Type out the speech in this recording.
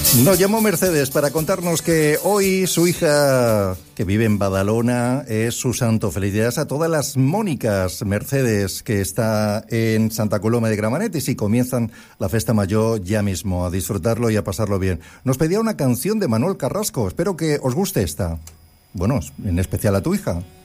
Nos llamó Mercedes para contarnos que hoy su hija, que vive en Badalona, es su santo. Felicidades a todas las Mónicas. Mercedes, que está en Santa Coloma de Gramenet, y sí, comienzan la festa mayor ya mismo, a disfrutarlo y a pasarlo bien. Nos pedía una canción de Manuel Carrasco. Espero que os guste esta. Bueno, en especial a tu hija.